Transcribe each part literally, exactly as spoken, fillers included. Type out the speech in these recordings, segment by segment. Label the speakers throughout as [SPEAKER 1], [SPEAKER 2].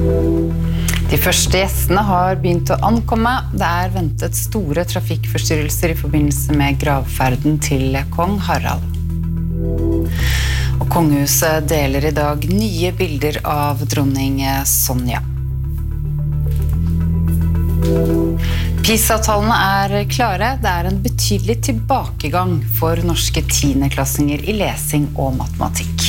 [SPEAKER 1] De første gjestene har begynt å ankomme. Det er ventet store trafikkforstyrrelser i forbindelse med gravferden til kong Harald. Og kongehuset deler i dag nye bilder av dronning Sonja. PISA-tallene er klare. Det er en betydelig tilbakegang for norske tiendeklassinger i lesing og matematikk.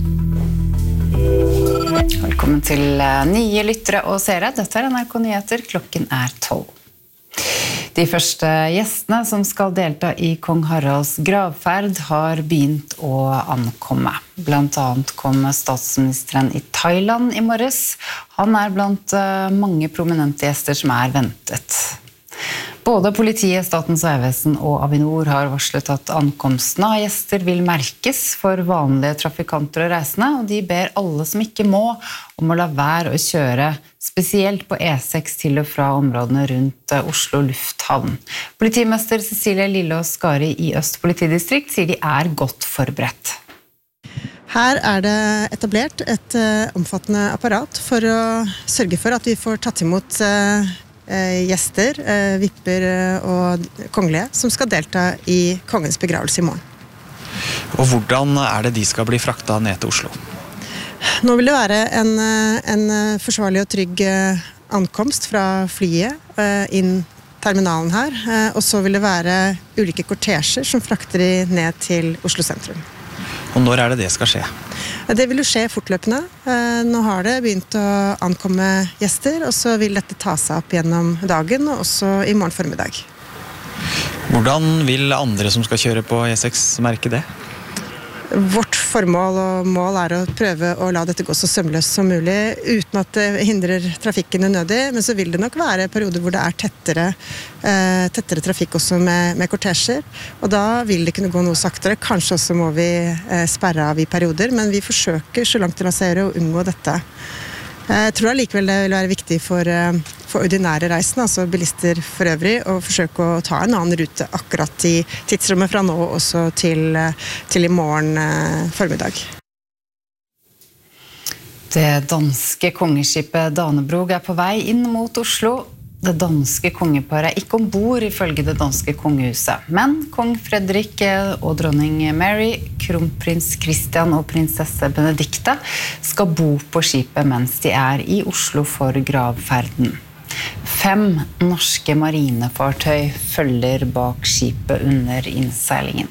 [SPEAKER 1] Velkommen til nye lyttere og seere. Dette er N R K Nyheter. Klokken er tolv. De første gjestene som skal delta i kong Haralds gravferd har begynt å ankomme. Blant annet kom statsministeren i Thailand i morges. Han er blant mange prominente gjester som er ventet. Både politiet, Statens vegvesen og Avinor har varslet at ankomstene av gjester vil merkes for vanlige trafikanter og reisende, og de ber alle som ikke må om å la være å kjøre, spesielt på E seks til og fra områdene rundt Oslo lufthavn. Politimester Cecilie Lillås Skari i Øst politidistrikt sier de er godt forberedt.
[SPEAKER 2] Her er det etablert et omfattende apparat for å sørge for at vi får tatt imot gjester, vipper og kongelige som skal delta i kongens begravelse i morgen.
[SPEAKER 3] Og hvordan er det de skal bli frakta ned til Oslo?
[SPEAKER 2] Nå vil det være en, en forsvarlig og trygg ankomst fra flyet inn terminalen her, og så vil det være ulike kortesjer som frakter de ned til Oslo sentrum.
[SPEAKER 3] Og når er det det skal skje?
[SPEAKER 2] Det vil jo skje fortløpende. Nå har det begynt å ankomme gjester, og så vil dette ta seg opp gjennom dagen, og også i morgen formiddag.
[SPEAKER 3] Hvordan vil andre som skal kjøre på E seks merke det?
[SPEAKER 2] Vårt formål og mål er å prøve å la dette gå så sømløst som mulig, uten at det hindrer trafikken unødig, men så vil det nok være perioder hvor det er tettere, eh, tettere trafikk også med, med kortesjer, og da vil det kunne gå noe saktere. Kanskje også må vi eh, sperre av i perioder, men vi forsøker så langt det lar seg gjøre å unngå dette. Jeg tror allikevel det vil være viktig for, for ordinære reisende, altså bilister for øvrig, å forsøke å ta en annen rute akkurat i tidsrommet fra nå også til, til i morgen eh, formiddag.
[SPEAKER 1] Det danske kongeskipet Danebrog er på vei inn mot Oslo. Det danske kongeparet er ikke ombord ifølge det danske kongehuset, men kong Fredrik og dronning Mary, kronprins Christian og prinsesse Benedikte skal bo på skipet mens de er i Oslo for gravferden. Fem norske marinefartøy følger bak skipet under innseilingen.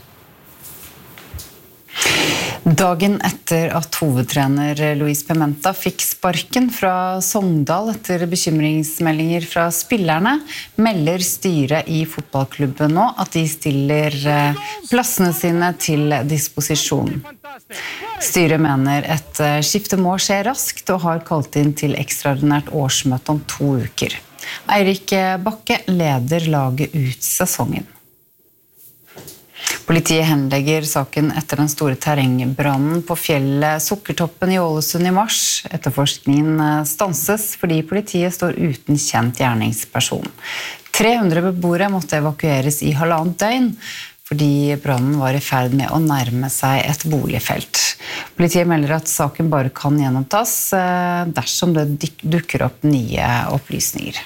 [SPEAKER 1] Dagen etter at hovedtrener Luis Pimenta fikk sparken fra Sogndal etter bekymringsmeldinger fra spillerne, melder styret i fotballklubben nå at de stiller plassene sine til disposisjon. Styret mener et skifte må skje raskt og har kalt inn til ekstraordinært årsmøte om to uker. Eirik Bakke leder laget ut sesongen. Politiet henlegger saken etter den store terrengbrannen på fjellet Sukkertoppen i Ålesund i mars. Etterforskningen stanses fordi politiet står uten kjent gjerningsperson. tre hundre beboere måtte evakueres i halvannet døgn fordi brannen var i ferd med å nærme seg et boligfelt. Politiet melder at saken bare kan gjenopptas dersom det dukker opp nye opplysninger.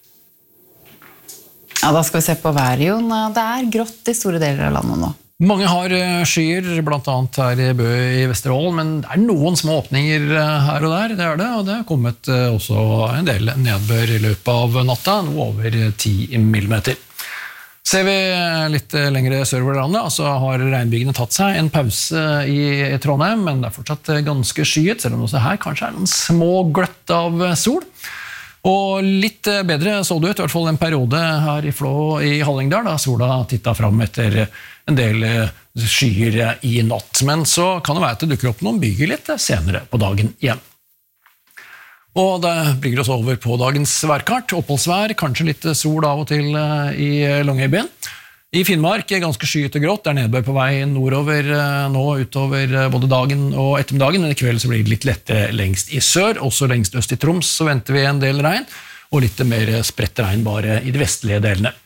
[SPEAKER 1] Ja, da skal vi se på været, Jon. Det er grått i store deler av landet nå.
[SPEAKER 4] Mange har skyer, blant annet her i Bø i Vesterålen, men det er noen små åpninger her og der, det er det, og det har kommet også en del nedbør i løpet av natta, noe over ti millimeter. Ser vi litt lengre sørover landet, så har regnbygene tatt seg en pause i Trondheim, men det er fortsatt ganske skyet, selv om også her kanskje er noen små gløtt av sol. Og litt bedre så det ut, i hvert fall en periode her i Flå i Hallingdal, da sola tittet fram etter en del skyer i natt. Men så kan det være at det dukker opp noen byger litt senere på dagen igjen. Og det bringer oss over på dagens værkart. Oppholdsvær, kanskje litt sol av og til i Longyearbyen. I Finnmark er ganske skyet og grått, det er nedbør på vei nordover nå utover både dagen og ettermiddagen, men i kveld så blir det litt lettere lengst i sør, også lengst øst i Troms så venter vi en del regn, og litt mer spredt regn bare i de vestlige delene.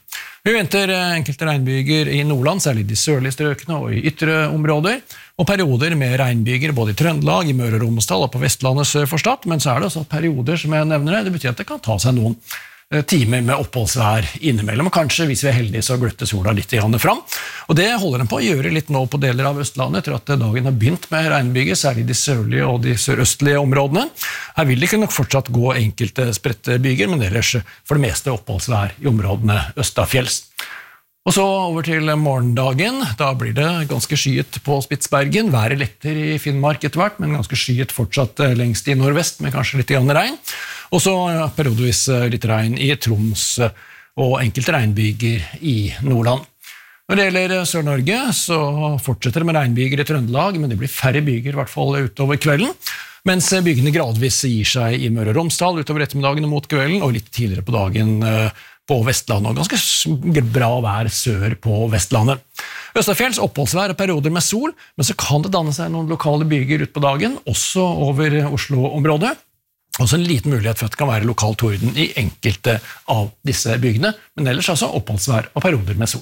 [SPEAKER 4] Vi venter enkelte regnbyger i Nordland, særlig de sørlige strøkene og i ytre områder, og perioder med regnbyger både i Trøndelag, i Møre og Romsdal og på Vestlandet sør for Stad, men så er det også perioder som jeg nevner det, det betyr at det kan ta seg noen timer med oppholdsvær innimellom, og kanskje hvis vi er heldige så glutter sola litt i handen fram. Og det holder den på å gjøre litt nå på deler av Østlandet, etter at dagen har begynt med regnbyger, særlig de sørlige og de sørøstlige områdene. Her vil det ikke nok fortsatt gå enkelte spredte byger, men ellers for det meste oppholdsvær i områdene østafjells. Og så over til morgendagen, da blir det ganske skyet på Spitsbergen, været letter i Finnmark etter hvert, men ganske skyet fortsatt lengst i nordvest, med kanskje litt grann regn. Og så periodevis litt regn i Troms og enkelte regnbyger i Nordland. Når det gjelder Sør-Norge, så fortsetter det med regnbyger i Trøndelag, men det blir færre byger i hvert fall utover kvelden, mens bygene gradvis gir seg i Møre og Romsdal utover ettermiddagen og mot kvelden, og litt tidligere på dagen på Vestlandet, og ganske bra vær sør på Vestlandet. Østafjells oppholdsvær og perioder med sol, men så kan det danne seg noen lokale byger ut på dagen, også over Oslo-området. Også en liten mulighet for at det kan være lokal torden i enkelte av disse bygene, men ellers altså oppholdsvær og perioder med sol.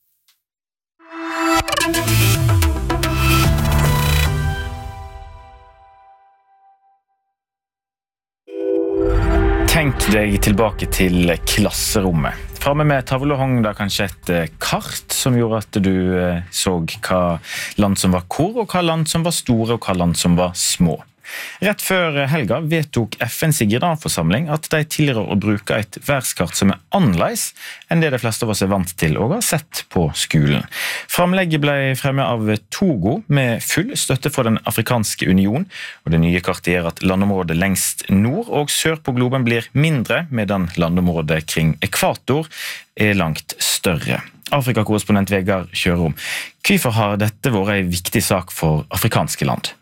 [SPEAKER 5] Tenk deg tilbake til klasserommet. Framme med tavle hong da kanskje et kart som gjorde at du så hva land som var hvor, og hva land som var store, og hva land som var små. Rett før helga vedtok F N's generalforsamling at de tilrår å bruke et værskart som er annerledes enn det de fleste av oss er vant til og har sett på skolen. Framlegget ble fremmet av Togo med full støtte fra den afrikanske union, og det nye kartet gjør at landområdet lengst nord og sør på globen blir mindre, medan landområdet kring ekvator er langt større. Afrikakorrespondent Vegard Kjørom, hvorfor har dette vært en viktig sak for afrikanske land?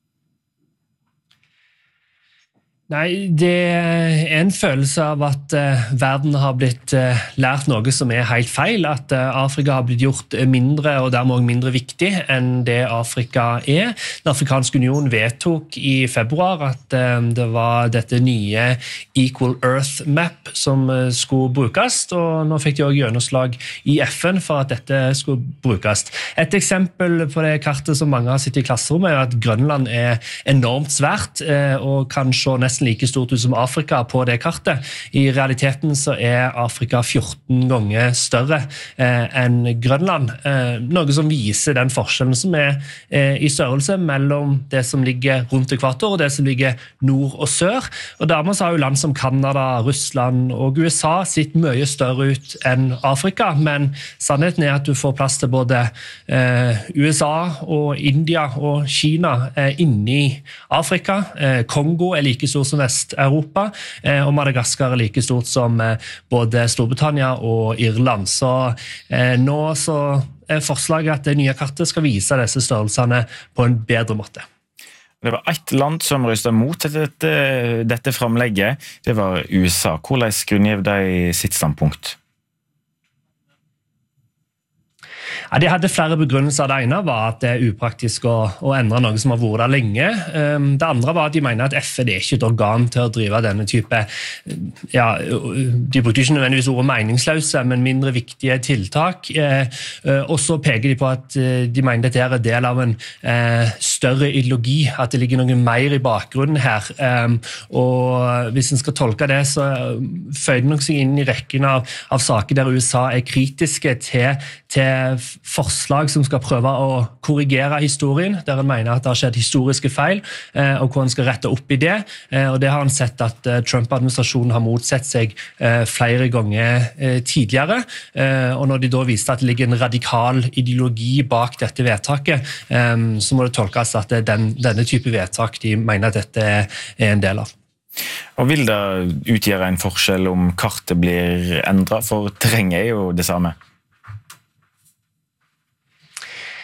[SPEAKER 6] Nei, det er en følelse av at uh, verden har blitt uh, lært noe som er helt feil, at uh, Afrika har blitt gjort mindre og dermed også mindre viktig enn det Afrika er. Den afrikanske union vedtok i februar at uh, det var dette nye Equal Earth Map som uh, skulle brukes, og nå fikk de også gjennomslag i F N for at dette skulle brukes. Et eksempel på det kartet som mange har sett i klasserommet er at Grønland er enormt svært uh, og kan se nesten like stort ut som Afrika på det kartet. I realiteten så er Afrika fjorten ganger større eh, enn Grønland, eh, noe som viser den forskjellen som er eh, i størrelse mellom det som ligger rundt ekvator og det som ligger nord og sør. Og dermed så har jo land som Kanada, Russland og U S A sett mye større ut enn Afrika, men sannheten er at du får plass til både eh, U S A og India og Kina eh, inni Afrika. Eh, Kongo er like stort som Vest-Europa, og Madagaskar er like stort som både Storbritannia og Irland. Så nå så er forslaget at det nye kartet skal vise disse størrelsene på en bedre måte.
[SPEAKER 5] Det var ett land som røstet mot dette, dette framlegget. Det var U S A. Hvordan grunngjev de sitt standpunkt?
[SPEAKER 6] Ja, de hadde flere begrunnelser. Det ene var at det er upraktisk å, å endre noe som har vært der lenge. Det andre var at de mener at F N er ikke et organ til å drive denne type, ja, de brukte ikke nødvendigvis ordet meningsløse, men mindre viktige tiltak. Og så peker de på at de mener dette er en del av en større ideologi, at det ligger noe mer i bakgrunnen her. Og hvis en skal tolke det, så føyer det nok seg inn i rekken av, av saker der U S A er kritiske til, til forslag som skal prøve å korrigere historien, der han mener at det har skjedd historiske feil, og hvor han skal rette opp i det. Og det har han sett at Trump-administrasjonen har motsett seg flere ganger tidligere. Og når de da viste at det ligger en radikal ideologi bak dette vedtaket, så må det tolkes at det er den, denne type vedtak de mener at dette er en del av.
[SPEAKER 5] Og vil det utgjøre en forskjell om kartet blir endret, for terrenget er jo det samme?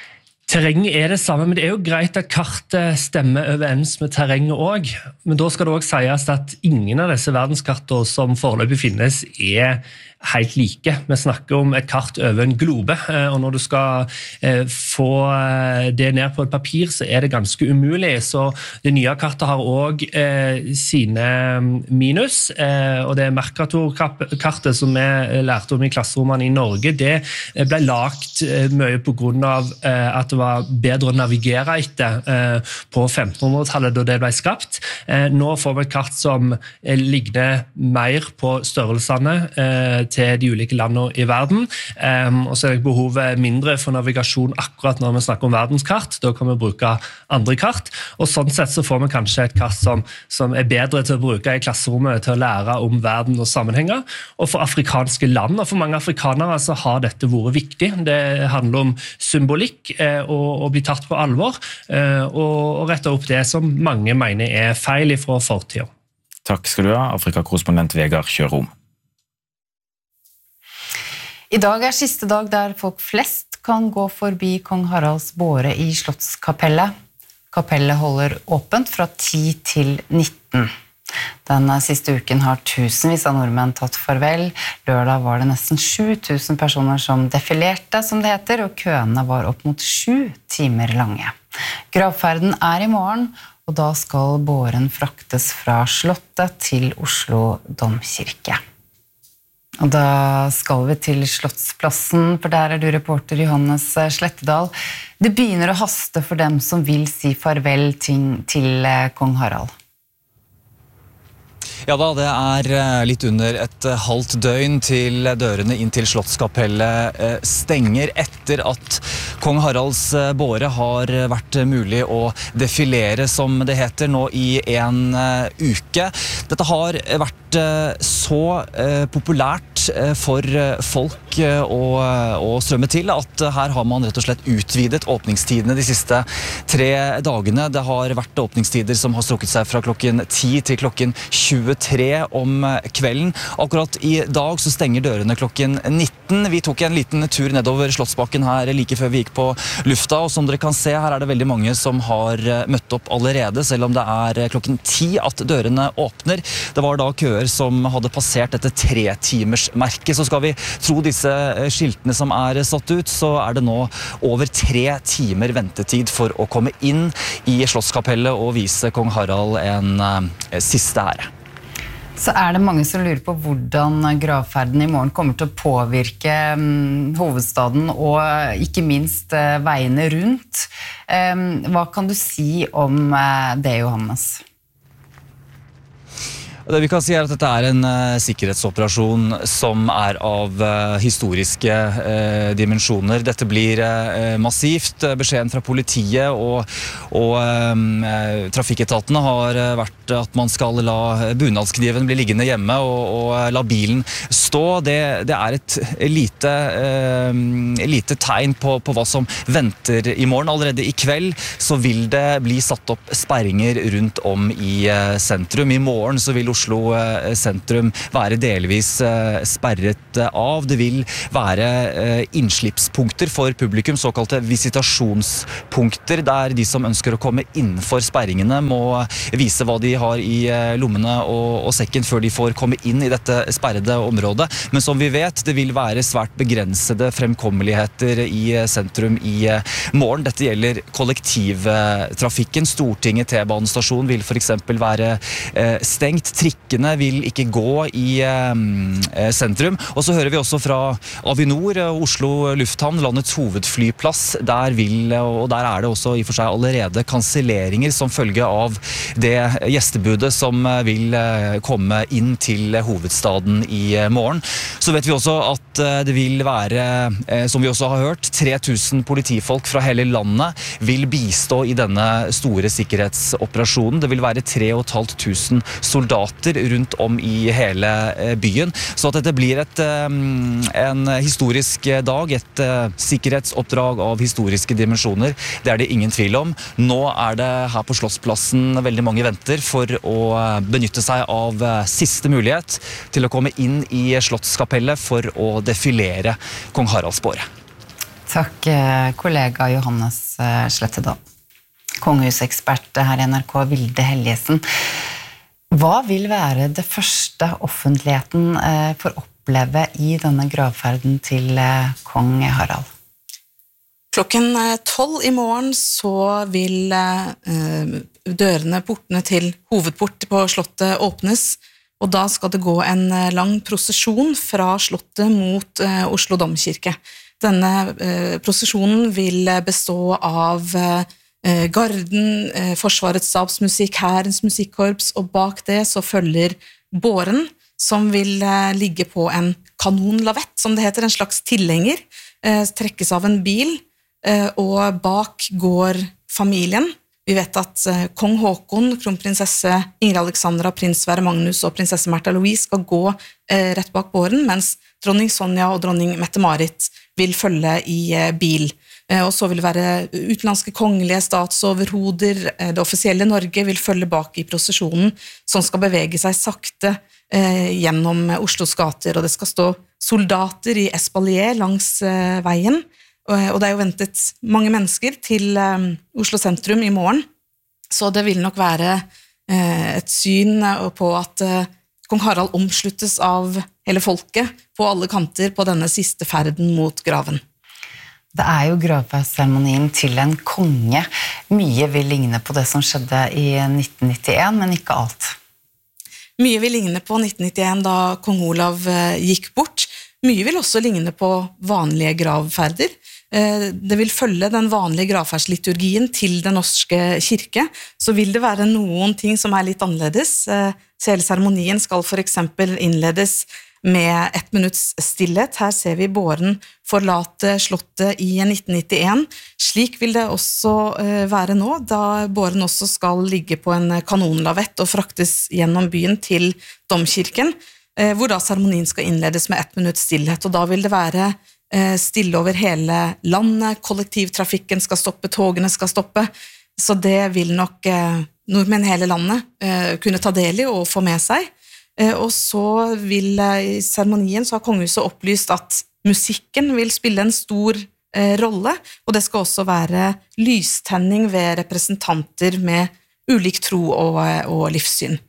[SPEAKER 6] Terrenget er det samme, men det er jo greit at kartet stemmer overens med terrenget også. Men da skal det også sies at ingen av disse verdenskartene som foreløpig finnes er helt like. Vi snakker om et kart over en globe, og når du skal få det ned på et papir, så er det ganske umulig. Så det nye kartet har også sine minus, og det Mercator-kartet som vi lærte om i klasserommene i Norge, det ble lagt mye på grunn av at det var bedre å navigere etter på femtenhundretallet da det ble skapt. Nå får vi et kart som ligner mer på størrelsene til de ulike landene i verden, um, og så er det behovet mindre for navigasjon akkurat når vi snakker om verdenskart. Da kan vi bruke andre kart, og sånn sett så får vi kanskje et kart som, som er bedre til å bruke i klasserommet til å lære om verden og sammenhenger. Og for afrikanske land, og for mange afrikanere, så har dette vært viktig. Det handler om symbolikk eh, og å bli tatt på alvor, eh, og, og rette opp det som mange mener er feil fra fortida.
[SPEAKER 5] Takk skal du ha, Afrika-korrespondent Vegard Kjørom.
[SPEAKER 1] I dag er siste dag der folk flest kan gå forbi Kong Haralds båre i Slottskapellet. Kapellet holder åpent fra ti til nitten. Den siste uken har tusenvis av nordmenn tatt farvel. Lørdag var det nesten sju tusen personer som defilerte, som det heter, og køene var opp mot sju timer lange. Gravferden er i morgen, og da skal båren fraktes fra Slottet til Oslo Domkirke. Og da skal vi til Slottsplassen, for der er du reporter Johannes Slettedal. Det begynner å haste for dem som vil si farvel til, til Kong Harald.
[SPEAKER 7] Ja da, det er litt under et halvt døgn til dørene inn til Slottskapellet stenger etter at Kong Haralds båre har vært mulig å defilere, som det heter, nå i en uke. Dette har vært så populært for folk å, å strømme til at her har man rett og slett utvidet åpningstidene de siste tre dagene. Det har vært åpningstider som har strukket seg fra klokken ti til klokken tjuetre om kvelden. Akkurat i dag så stenger dørene klokken nitten. Vi tok en liten tur nedover Slottsbakken her like før vi gikk på lufta, og som dere kan se, her er det veldig mange som har møtt opp allerede, selv om det er klokken ti at dørene åpner. Det var da køer som hadde passert dette tre timers merket. Så skal vi tro disse skiltene som er satt ut, så er det nå over tre timer ventetid for å komme inn i Slottskapellet og vise Kong Harald en uh, siste ære.
[SPEAKER 1] Så er det mange som lurer på hvordan gravferden i morgen kommer til å påvirke um, hovedstaden og ikke minst uh, veiene rundt. Um, hva kan du si om uh, det, Johannes?
[SPEAKER 7] Det vi kan si er at dette er en uh, sikkerhetsoperasjon som er av uh, historiske uh, dimensjoner. Dette blir uh, massivt. Beskjeden fra politiet og, og um, uh, trafikketatene har uh, vært at man skal la bunadskniven bli liggende hjemme og, og la bilen stå. Det, det er et lite, uh, lite tegn på, på hva som venter i morgen. Allerede i kveld så vil det bli satt opp sperringer rundt om i uh, sentrum. I morgen så vil Oslo sentrum være delvis sperret av. Det vil være innslippspunkter for publikum, såkalte visitasjonspunkter, der de som ønsker å komme innenfor sperringene må vise hva de har i lommene og, og sekken før de får komme inn i dette sperrede området. Men som vi vet, det vil være svært begrensede fremkommeligheter i sentrum i morgen. Dette gjelder kollektivtrafikken. Stortinget T-banestasjon vil for eksempel være stengt. Trikkene vil ikke gå i eh, sentrum. Og så hører vi også fra Avinor, Oslo Lufthavn, landets hovedflyplass. Der vil, og der er det også i for seg allerede kanselleringer som følge av det gjestebudet som vil komme inn til hovedstaden i morgen. Så vet vi også at det vil være, som vi også har hørt, tre tusen politifolk fra hele landet vil bistå i denne store sikkerhetsoperasjonen. Det vil være tre og et halvt tusen soldater rundt om i hele byen. Så at dette blir et, en historisk dag, et sikkerhetsoppdrag av historiske dimensjoner, det er det ingen tvil om. Nå er det her på Slottsplassen veldig mange venter for å benytte seg av siste mulighet til å komme inn i Slottskapellet for å defilere Kong Haralds båre.
[SPEAKER 1] Takk, kollega Johannes Slettedal. Kongehusekspert her i N R K, Vilde Helgesen. Hva vil være det første offentligheten får oppleve i denne gravferden til kong Harald?
[SPEAKER 8] Klokken tolv i morgen så vil dørene, portene til hovedport på slottet åpnes, og da skal det gå en lang prosesjon fra slottet mot Oslo Domkirke. Denne eh, prosesjonen vil bestå av eh, garden, eh, Forsvarets stabsmusikk, Hærens musikkorps, og bak det så følger båren, som vil eh, ligge på en kanonlavett, som det heter, en slags tilhenger, eh, trekkes av en bil, eh, og bak går familien. Vi vet at eh, kong Håkon, kronprinsesse Ingrid Alexandra, prins Sverre Magnus og prinsesse Märtha Louise skal gå eh, rett bak båren, mens dronning Sonja og dronning Mette-Marit vil følge i eh, bil. Eh, og så vil det være utenlandske kongelige statsoverhoder, eh, det offisielle Norge vil følge bak i prosesjonen, som skal bevege seg sakte eh, gjennom Oslos gater, og det skal stå soldater i espalier langs eh, veien, og det er jo ventet mange mennesker til Oslo sentrum i morgen, så det vil nok være et syn på at kong Harald omsluttes av hele folket på alle kanter på denne siste ferden mot graven.
[SPEAKER 1] Det er jo gravferdsseremonien til en konge. Mye vil ligne på det som skjedde i nitten nittien, men ikke alt.
[SPEAKER 8] Mye vil ligne på nitten nittien da kong Olav gikk bort. Mye vil også ligne på vanlige gravferder. Det vil følge den vanlige gravferdsliturgien til den norske kirke, så vil det være noen ting som er litt annerledes. Hele seremonien skal for eksempel innledes med ett minutts stillhet. Her ser vi båren forlate slottet i nitten nittien. Slik vil det også være nå, da båren også skal ligge på en kanonlavett og fraktes gjennom byen til Domkirken, hvor da seremonien skal innledes med ett minutts stillhet, og da vil det være stille over hele landet, kollektivtrafikken skal stoppe, togene skal stoppe, så det vil nok nordmenn i hele landet kunne ta del i og få med seg. Og så vil i seremonien så har kongehuset opplyst at musikken vil spille en stor rolle, og det skal også være lystenning ved representanter med ulik tro og, og livssyn.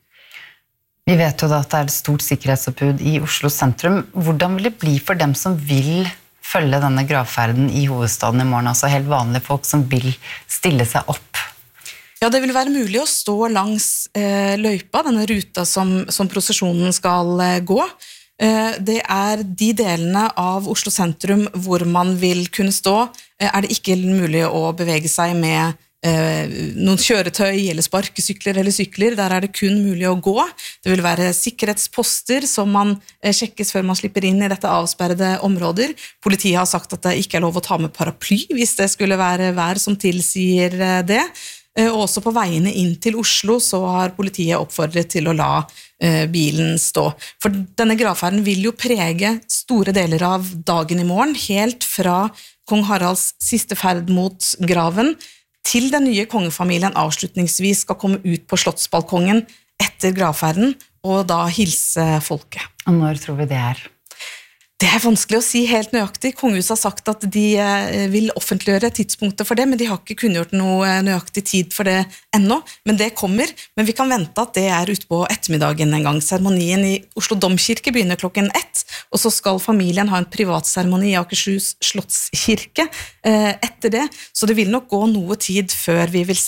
[SPEAKER 1] Vi vet jo da at det er et stort sikkerhetsoppbud i Oslo sentrum. Hvordan vil det bli for dem som vil følge denne gravferden i hovedstaden i morgen, altså helt vanlige folk som vil stille seg opp?
[SPEAKER 8] Ja, det vil være mulig å stå langs eh, løypa, denne ruta som, som prosesjonen skal eh, gå. Eh, det er de delene av Oslo sentrum hvor man vil kunne stå, eh, er det ikke mulig å bevege seg med Eh, noen kjøretøy eller sparkesykler eller sykler, der er det kun mulig å gå. Det vil være sikkerhetsposter som man eh, sjekkes før man slipper inn i dette avsperrede områder. Politiet har sagt at det ikke er lov å ta med paraply hvis det skulle være vær som tilsier eh, det. Eh, og også på veiene inn til Oslo så har politiet oppfordret til å la eh, bilen stå. For denne gravferden vil jo prege store deler av dagen i morgen, helt fra kong Haralds siste ferd mot graven, til den nye kongefamilien avslutningsvis skal komme ut på slottsbalkongen etter gravferden, og da hilse folket.
[SPEAKER 1] Og når tror vi det er?
[SPEAKER 8] Det er vanskelig å si helt nøyaktig. Kongehuset har sagt at de vil offentliggjøre tidspunktet for det, men de har ikke kunngjort noe nøyaktig tid for det ennå. Men det kommer, men vi kan vente at det er ute på ettermiddagen en gang. Seremonien i Oslo Domkirke begynner klokken ett, og så skal familien ha en privatseremoni i Akershus Slottskirke etter det. Så det vil nok gå noe tid før vi vil